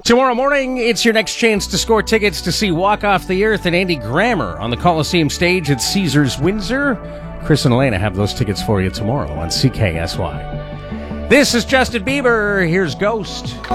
Tomorrow morning, it's your next chance to score tickets to see Walk Off the Earth and Andy Grammer on the Coliseum stage at Caesars Windsor. Chris and Elena have those tickets for you tomorrow on CKSY. This is Justin Bieber. Here's Ghost.